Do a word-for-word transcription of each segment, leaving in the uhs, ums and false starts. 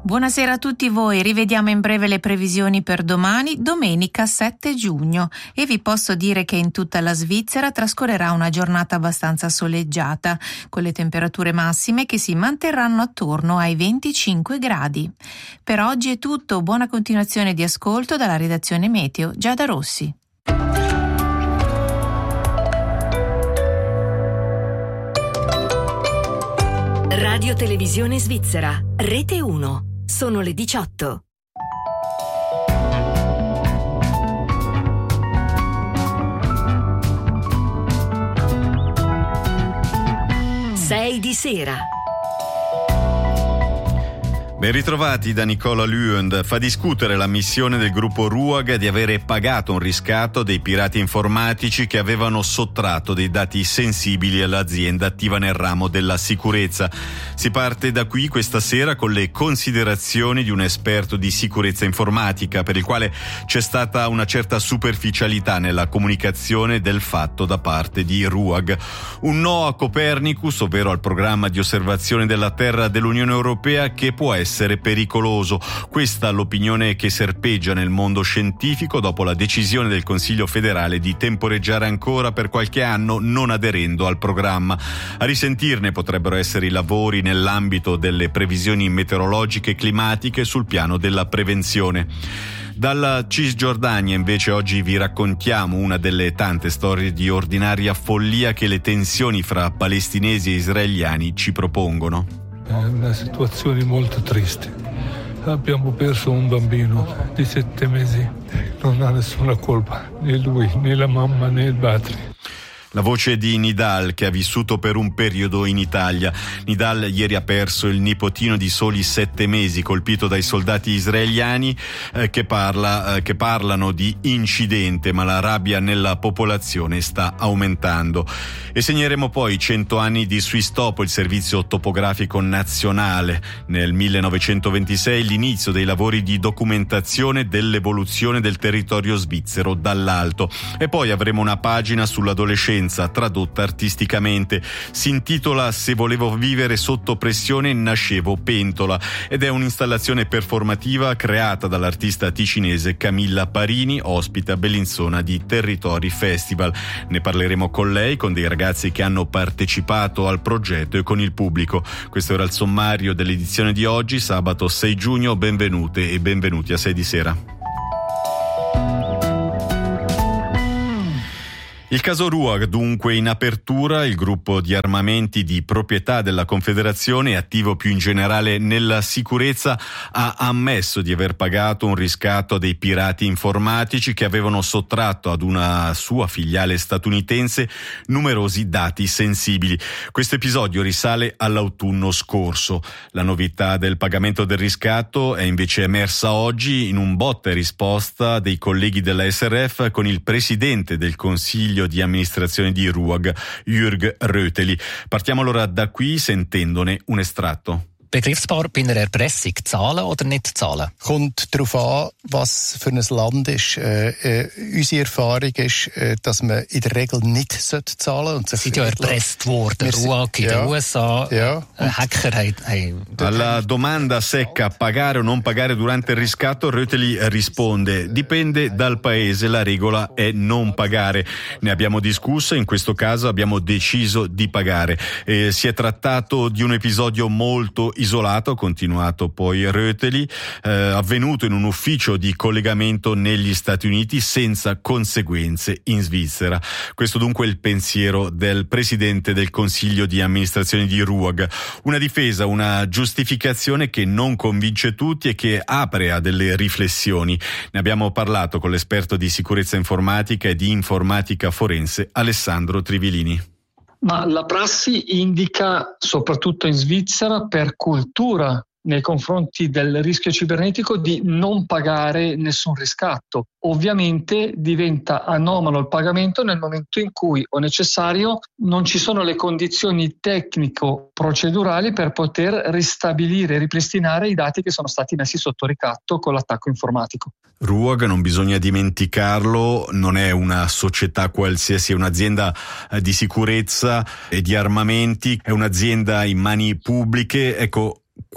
Buonasera a tutti voi, rivediamo in breve le previsioni per domani, domenica sette giugno, e vi posso dire che in tutta la Svizzera trascorrerà una giornata abbastanza soleggiata, con le temperature massime che si manterranno attorno ai venticinque gradi. Per oggi è tutto, buona continuazione di ascolto dalla redazione Meteo, Giada Rossi. Radio Televisione Svizzera, Rete uno. Sono le diciotto. Sei di sera. Ben ritrovati da Nicola Luend. Fa discutere la missione del gruppo RUAG di avere pagato un riscatto dei pirati informatici che avevano sottratto dei dati sensibili all'azienda attiva nel ramo della sicurezza. Si parte da qui questa sera con le considerazioni di un esperto di sicurezza informatica, per il quale c'è stata una certa superficialità nella comunicazione del fatto da parte di RUAG. Un no a Copernicus, ovvero al programma di osservazione della Terra dell'Unione Europea, che può essere essere pericoloso. Questa l'opinione che serpeggia nel mondo scientifico dopo la decisione del Consiglio federale di temporeggiare ancora per qualche anno non aderendo al programma. A risentirne potrebbero essere i lavori nell'ambito delle previsioni meteorologiche e climatiche sul piano della prevenzione. Dalla Cisgiordania invece oggi vi raccontiamo una delle tante storie di ordinaria follia che le tensioni fra palestinesi e israeliani ci propongono. È una situazione molto triste. Abbiamo perso un bambino di sette mesi, non ha nessuna colpa, né lui, né la mamma, né il padre. La voce di Nidal, che ha vissuto per un periodo in Italia. Nidal ieri ha perso il nipotino di soli sette mesi, colpito dai soldati israeliani eh, che, parla, eh, che parlano di incidente, ma la rabbia nella popolazione sta aumentando. E segneremo poi cento anni di Swisstop, il servizio topografico nazionale. Nel millenovecentoventisei l'inizio dei lavori di documentazione dell'evoluzione del territorio svizzero dall'alto. E poi avremo una pagina sull'adolescenza tradotta artisticamente. Si intitola Se volevo vivere sotto pressione nascevo pentola ed è un'installazione performativa creata dall'artista ticinese Camilla Parini, ospite a Bellinzona di Territori Festival. Ne parleremo con lei, con dei ragazzi che hanno partecipato al progetto e con il pubblico. Questo era il sommario dell'edizione di oggi, sabato sei giugno. Benvenute e benvenuti a sei di sera. Il caso RUAG, dunque, in apertura. Il gruppo di armamenti di proprietà della Confederazione, attivo più in generale nella sicurezza, ha ammesso di aver pagato un riscatto dei pirati informatici che avevano sottratto ad una sua filiale statunitense numerosi dati sensibili. Questo episodio risale all'autunno scorso. La novità del pagamento del riscatto è invece emersa oggi in un botta e risposta dei colleghi della S R F con il presidente del Consiglio di amministrazione di RUAG, Jürg Röteli. Partiamo allora da qui sentendone un estratto. Begriffspaar bei einer Erpressung, zahlen oder nicht zahlen? Kommt darauf an, was für ein Land ist. Äh, äh, unsere Erfahrung ist, äh, dass man in der Regel nicht zahlen sollte. Sie sind ja erpresst worden, RUAG in ja, den U S A. Ja. Hacker haben... Alla domanda secca pagare o non pagare durante il riscatto, Röteli risponde: dipende dal paese, la regola è non pagare. Ne abbiamo discusso, in questo caso abbiamo deciso di pagare. Eh, si è trattato di un episodio molto isolato, ha continuato poi Röteli, eh, avvenuto in un ufficio di collegamento negli Stati Uniti senza conseguenze in Svizzera. Questo dunque è il pensiero del presidente del Consiglio di amministrazione di RUAG. Una difesa, una giustificazione che non convince tutti e che apre a delle riflessioni. Ne abbiamo parlato con l'esperto di sicurezza informatica e di informatica forense Alessandro Trivilini. Ma la prassi indica, soprattutto in Svizzera, per cultura nei confronti del rischio cibernetico, di non pagare nessun riscatto. Ovviamente diventa anomalo il pagamento nel momento in cui, o necessario, non ci sono le condizioni tecnico-procedurali per poter ristabilire e ripristinare i dati che sono stati messi sotto ricatto con l'attacco informatico. RUAG, non bisogna dimenticarlo, non è una società qualsiasi, è un'azienda di sicurezza e di armamenti, è un'azienda in mani pubbliche. Ecco,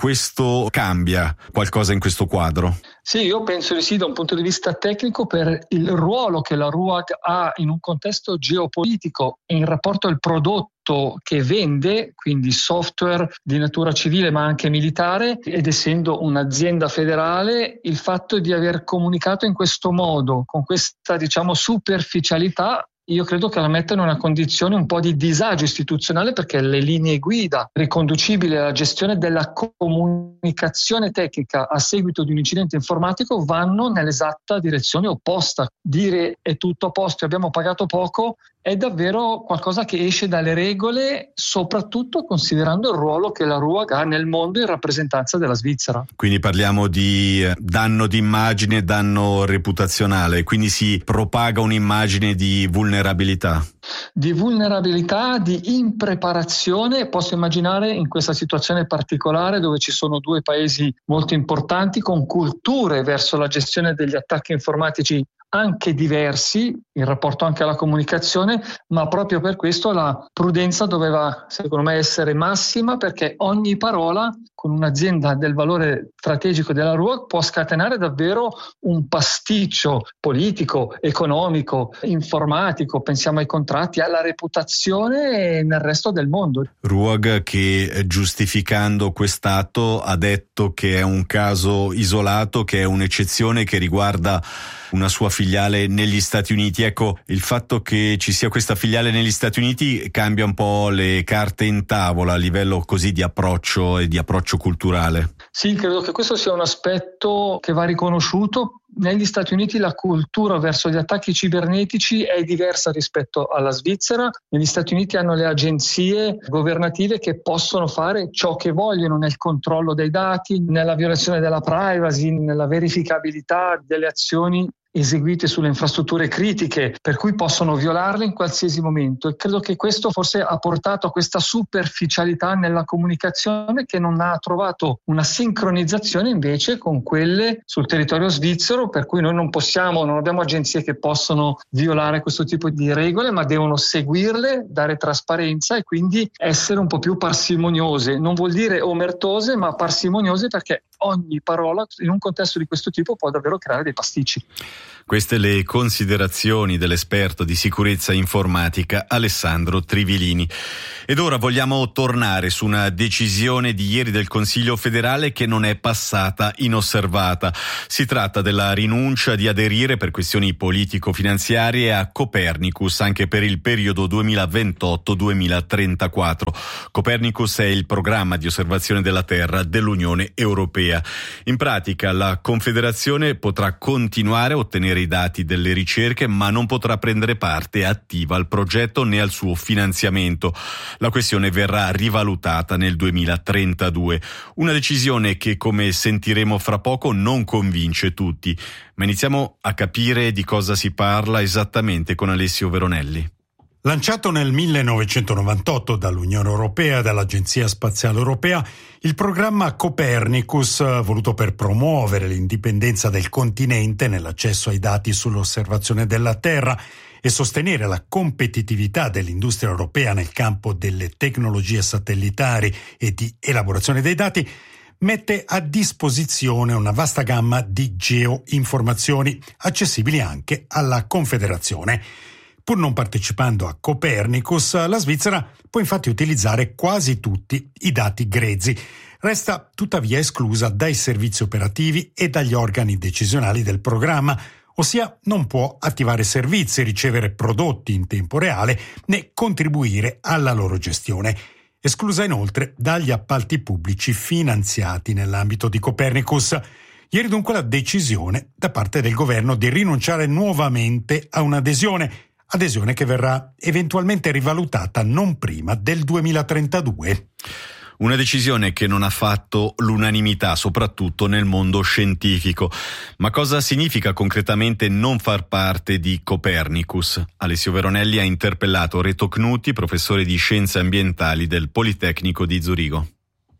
questo cambia qualcosa in questo quadro? Sì, io penso di sì, da un punto di vista tecnico, per il ruolo che la R U A G ha in un contesto geopolitico e in rapporto al prodotto che vende, quindi software di natura civile ma anche militare, ed essendo un'azienda federale, il fatto di aver comunicato in questo modo, con questa diciamo superficialità, io credo che la metta in una condizione un po' di disagio istituzionale, perché le linee guida riconducibili alla gestione della comunicazione tecnica a seguito di un incidente informatico vanno nell'esatta direzione opposta. Dire è tutto a posto e abbiamo pagato poco è davvero qualcosa che esce dalle regole, soprattutto considerando il ruolo che la R U A G ha nel mondo in rappresentanza della Svizzera. Quindi parliamo di danno d'immagine, danno reputazionale, quindi si propaga un'immagine di vulnerabilità. Di vulnerabilità, di impreparazione. Posso immaginare in questa situazione particolare dove ci sono due paesi molto importanti con culture verso la gestione degli attacchi informatici anche diversi in rapporto anche alla comunicazione, ma proprio per questo la prudenza doveva secondo me essere massima, perché ogni parola con un'azienda del valore strategico della R U A G può scatenare davvero un pasticcio politico, economico, informatico, pensiamo ai contratti, alla reputazione nel resto del mondo. R U A G che, giustificando quest'atto, ha detto che è un caso isolato, che è un'eccezione che riguarda una sua filiale negli Stati Uniti. Ecco, il fatto che ci sia questa filiale negli Stati Uniti cambia un po' le carte in tavola a livello così di approccio e di approccio culturale. Sì, credo che questo sia un aspetto che va riconosciuto. Negli Stati Uniti la cultura verso gli attacchi cibernetici è diversa rispetto alla Svizzera. Negli Stati Uniti hanno le agenzie governative che possono fare ciò che vogliono nel controllo dei dati, nella violazione della privacy, nella verificabilità delle azioni eseguite sulle infrastrutture critiche, per cui possono violarle in qualsiasi momento, e credo che questo forse ha portato a questa superficialità nella comunicazione che non ha trovato una sincronizzazione invece con quelle sul territorio svizzero, per cui noi non possiamo, non abbiamo agenzie che possono violare questo tipo di regole, ma devono seguirle, dare trasparenza e quindi essere un po' più parsimoniose. Non vuol dire omertose, ma parsimoniose, perché ogni parola in un contesto di questo tipo può davvero creare dei pasticci. Queste le considerazioni dell'esperto di sicurezza informatica Alessandro Trivilini. Ed ora vogliamo tornare su una decisione di ieri del Consiglio federale che non è passata inosservata. Si tratta della rinuncia di aderire per questioni politico-finanziarie a Copernicus anche per il periodo duemilaventotto duemilatrentaquattro. Copernicus è il programma di osservazione della Terra dell'Unione Europea. In pratica la Confederazione potrà continuare a ottenere i dati delle ricerche, ma non potrà prendere parte attiva al progetto né al suo finanziamento. La questione verrà rivalutata nel duemilatrentadue. Una decisione che, come sentiremo fra poco, non convince tutti. Ma iniziamo a capire di cosa si parla esattamente con Alessio Veronelli. Lanciato nel millenovecentonovantotto dall'Unione Europea e dall'Agenzia Spaziale Europea, il programma Copernicus, voluto per promuovere l'indipendenza del continente nell'accesso ai dati sull'osservazione della Terra e sostenere la competitività dell'industria europea nel campo delle tecnologie satellitari e di elaborazione dei dati, mette a disposizione una vasta gamma di geoinformazioni accessibili anche alla Confederazione. Pur non partecipando a Copernicus, la Svizzera può infatti utilizzare quasi tutti i dati grezzi. Resta tuttavia esclusa dai servizi operativi e dagli organi decisionali del programma, ossia non può attivare servizi, ricevere prodotti in tempo reale né contribuire alla loro gestione. Esclusa inoltre dagli appalti pubblici finanziati nell'ambito di Copernicus. Ieri dunque la decisione da parte del governo di rinunciare nuovamente a un'adesione, adesione che verrà eventualmente rivalutata non prima del duemilatrentadue. Una decisione che non ha fatto l'unanimità, soprattutto nel mondo scientifico. Ma cosa significa concretamente non far parte di Copernicus? Alessio Veronelli ha interpellato Reto Knutti, professore di scienze ambientali del Politecnico di Zurigo.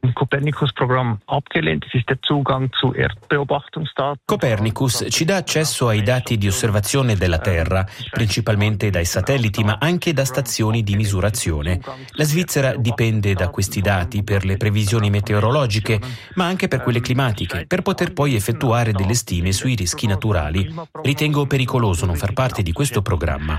Copernicus ci dà accesso ai dati di osservazione della Terra, principalmente dai satelliti, ma anche da stazioni di misurazione. La Svizzera dipende da questi dati per le previsioni meteorologiche, ma anche per quelle climatiche, per poter poi effettuare delle stime sui rischi naturali. Ritengo pericoloso non far parte di questo programma.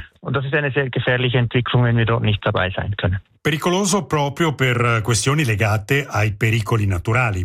Pericoloso proprio per questioni legate ai pericoli naturali.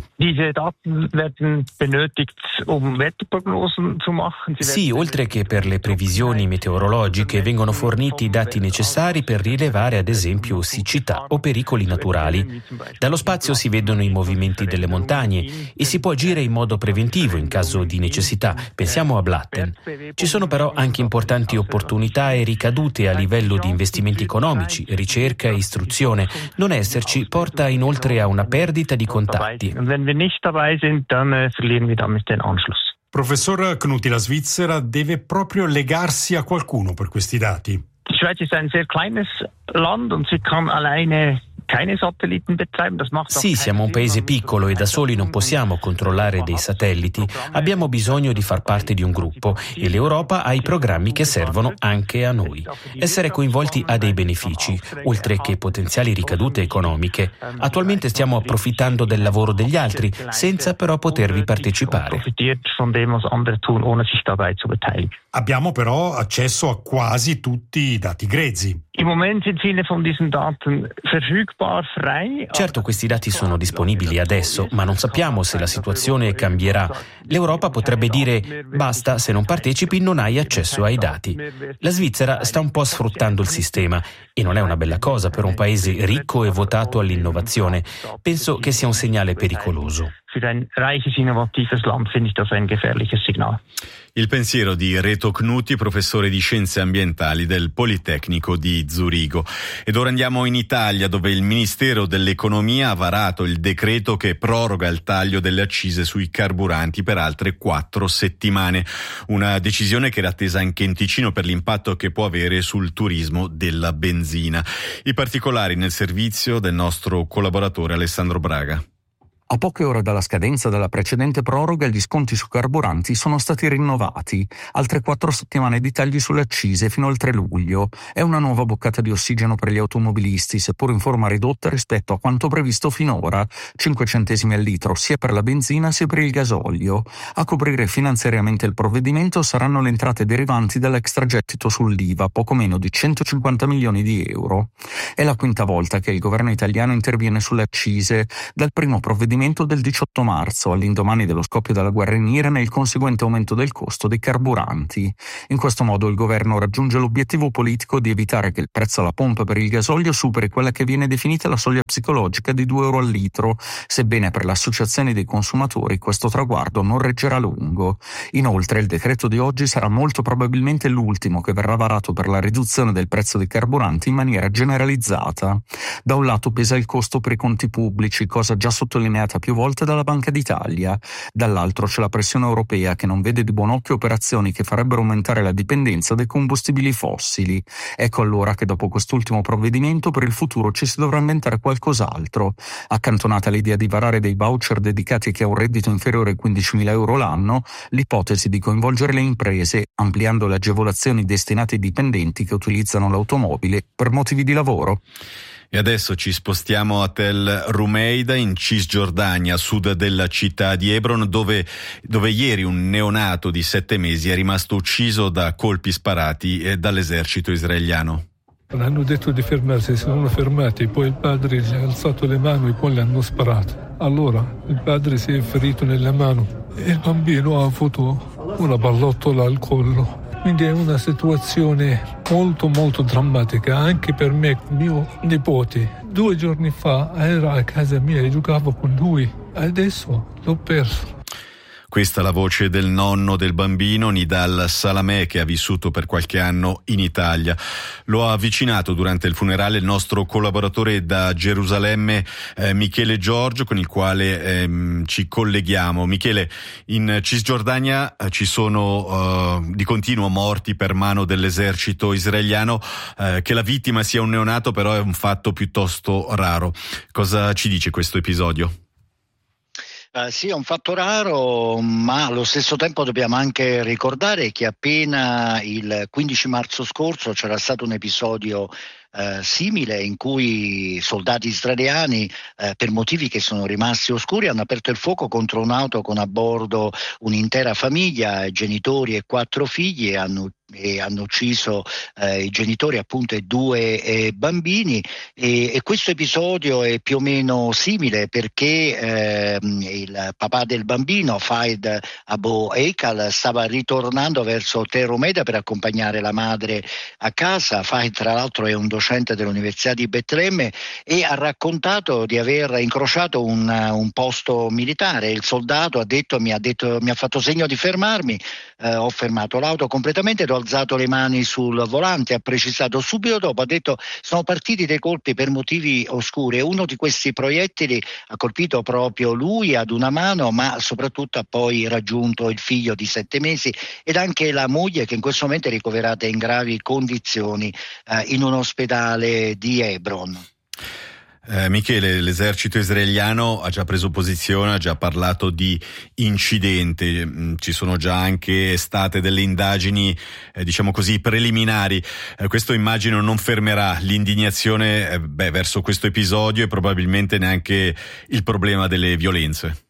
Sì, oltre che per le previsioni meteorologiche vengono forniti i dati necessari per rilevare ad esempio siccità o pericoli naturali. Dallo spazio si vedono i movimenti delle montagne e si può agire in modo preventivo in caso di necessità. Pensiamo a Blatten. Ci sono però anche importanti opportunità e ricadute a livello di investimenti economici, ricerca e istruzione. Non esserci porta inoltre a una perdita di contatti. Professor Knutti, la Svizzera deve proprio legarsi a qualcuno per questi dati. Die Schweiz ist ein sehr kleines Land und sie kann alleine keine Satelliten betreiben. Das macht Sì, siamo un paese piccolo e da soli non possiamo controllare dei satelliti. Abbiamo bisogno di far parte di un gruppo e l'Europa ha i programmi che servono anche a noi. Essere coinvolti ha dei benefici, oltre che potenziali ricadute economiche. Attualmente stiamo approfittando del lavoro degli altri, senza però potervi partecipare. Abbiamo però accesso a quasi tutti i dati grezzi. Certo, questi dati sono disponibili adesso, ma non sappiamo se la situazione cambierà. L'Europa potrebbe dire basta, se non partecipi non hai accesso ai dati. La Svizzera sta un po' sfruttando il sistema e non è una bella cosa per un paese ricco e votato all'innovazione. Penso che sia un segnale pericoloso. Für ein reiches, innovatives Land finde ich das ein gefährliches Signal. Il pensiero di Reto Knutti, professore di scienze ambientali del Politecnico di Zurigo. Ed ora andiamo in Italia, dove il Ministero dell'Economia ha varato il decreto che proroga il taglio delle accise sui carburanti per altre quattro settimane. Una decisione che era attesa anche in Ticino per l'impatto che può avere sul turismo della benzina. I particolari nel servizio del nostro collaboratore Alessandro Braga. A poche ore dalla scadenza della precedente proroga, gli sconti su carburanti sono stati rinnovati. Altre quattro settimane di tagli sulle accise fino al tre luglio. È una nuova boccata di ossigeno per gli automobilisti, seppur in forma ridotta rispetto a quanto previsto finora, cinque centesimi al litro sia per la benzina sia per il gasolio. A coprire finanziariamente il provvedimento saranno le entrate derivanti dall'extragettito sull'I V A, poco meno di centocinquanta milioni di euro. È la quinta volta che il governo italiano interviene sulle accise, dal primo provvedimento del diciotto marzo, all'indomani dello scoppio della guerra in Iran e il conseguente aumento del costo dei carburanti. In questo modo il governo raggiunge l'obiettivo politico di evitare che il prezzo alla pompa per il gasolio superi quella che viene definita la soglia psicologica di due euro al litro, sebbene per le associazioni dei consumatori questo traguardo non reggerà a lungo. Inoltre il decreto di oggi sarà molto probabilmente l'ultimo che verrà varato per la riduzione del prezzo dei carburanti in maniera generalizzata. Da un lato pesa il costo per i conti pubblici, cosa già sottolineata più volte dalla Banca d'Italia. Dall'altro c'è la pressione europea che non vede di buon occhio operazioni che farebbero aumentare la dipendenza dai combustibili fossili. Ecco allora che dopo quest'ultimo provvedimento per il futuro ci si dovrà inventare qualcos'altro. Accantonata l'idea di varare dei voucher dedicati a chi ha un reddito inferiore ai quindicimila euro l'anno, l'ipotesi di coinvolgere le imprese ampliando le agevolazioni destinate ai dipendenti che utilizzano l'automobile per motivi di lavoro. E adesso ci spostiamo a Tel Rumeida, in Cisgiordania, a sud della città di Hebron, dove, dove ieri un neonato di sette mesi è rimasto ucciso da colpi sparati eh, dall'esercito israeliano. Hanno detto di fermarsi, si sono fermati, poi il padre gli ha alzato le mani e poi le hanno sparate. Allora il padre si è ferito nella mano e il bambino ha avuto una pallottola al collo. Quindi è una situazione molto molto drammatica anche per me, mio nipote. Due giorni fa era a casa mia e giocavo con lui, adesso l'ho perso. Questa è la voce del nonno del bambino, Nidal Salameh, che ha vissuto per qualche anno in Italia. Lo ha avvicinato durante il funerale il nostro collaboratore da Gerusalemme, eh, Michele Giorgio, con il quale eh, ci colleghiamo. Michele, in Cisgiordania eh, ci sono eh, di continuo morti per mano dell'esercito israeliano. Eh, che la vittima sia un neonato però è un fatto piuttosto raro. Cosa ci dice questo episodio? Uh, sì, è un fatto raro, ma allo stesso tempo dobbiamo anche ricordare che appena il quindici marzo scorso c'era stato un episodio Uh, simile in cui soldati israeliani uh, per motivi che sono rimasti oscuri hanno aperto il fuoco contro un'auto con a bordo un'intera famiglia, genitori e quattro figli, e hanno e hanno ucciso eh, i genitori appunto e due eh, bambini e, e questo episodio è più o meno simile perché eh, il papà del bambino, Fahed Abu Eikal, stava ritornando verso Tel Rumeda per accompagnare la madre a casa. Fahed tra l'altro è un docente dell'Università di Betlemme e ha raccontato di aver incrociato un, un posto militare. Il soldato ha detto mi ha, detto, mi ha fatto segno di fermarmi, eh, ho fermato l'auto completamente, ho alzato le mani sul volante, ha precisato subito dopo, ha detto sono partiti dei colpi per motivi oscuri e uno di questi proiettili ha colpito proprio lui ad una mano, ma soprattutto ha poi raggiunto il figlio di sette mesi ed anche la moglie, che in questo momento è ricoverata in gravi condizioni eh, in un ospedale di Hebron. Eh, Michele, l'esercito israeliano ha già preso posizione, ha già parlato di incidente, ci sono già anche state delle indagini, eh, diciamo così, preliminari. Eh, questo immagino non fermerà l'indignazione eh, beh, verso questo episodio e probabilmente neanche il problema delle violenze.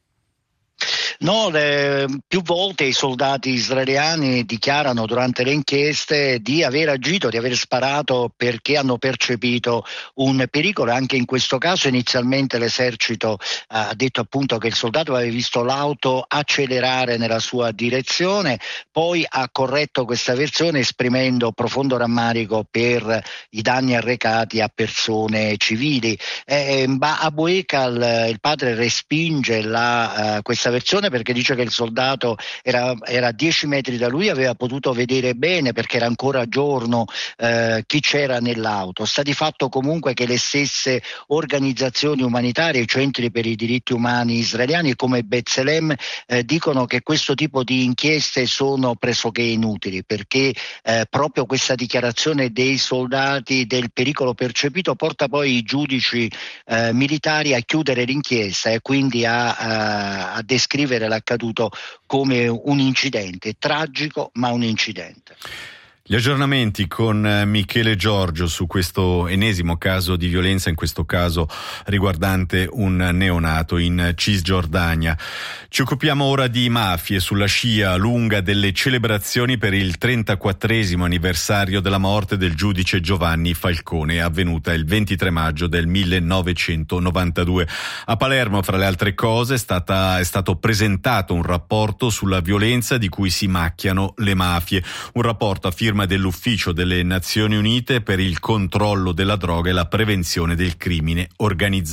No, le, più volte i soldati israeliani dichiarano durante le inchieste di aver agito, di aver sparato perché hanno percepito un pericolo. Anche in questo caso inizialmente l'esercito ha detto appunto che il soldato aveva visto l'auto accelerare nella sua direzione, poi ha corretto questa versione esprimendo profondo rammarico per i danni arrecati a persone civili. Eh, Abu Eikal, il padre, respinge la, uh, questa versione perché dice che il soldato era, era a dieci metri da lui, aveva potuto vedere bene perché era ancora giorno eh, chi c'era nell'auto. Sta di fatto comunque che le stesse organizzazioni umanitarie, i centri per i diritti umani israeliani come B'Tselem eh, dicono che questo tipo di inchieste sono pressoché inutili perché eh, proprio questa dichiarazione dei soldati del pericolo percepito porta poi i giudici eh, militari a chiudere l'inchiesta e quindi a, a, a descrivere l'accaduto come un incidente tragico, ma un incidente. Gli aggiornamenti con Michele Giorgio su questo ennesimo caso di violenza, in questo caso riguardante un neonato in Cisgiordania. Ci occupiamo ora di mafie sulla scia lunga delle celebrazioni per il trentaquattresimo anniversario della morte del giudice Giovanni Falcone, avvenuta il ventitré maggio del millenovecentonovantadue. A Palermo, fra le altre cose, è, stata, è stato presentato un rapporto sulla violenza di cui si macchiano le mafie, un rapporto a firma dell'Ufficio delle Nazioni Unite per il controllo della droga e la prevenzione del crimine organizzato.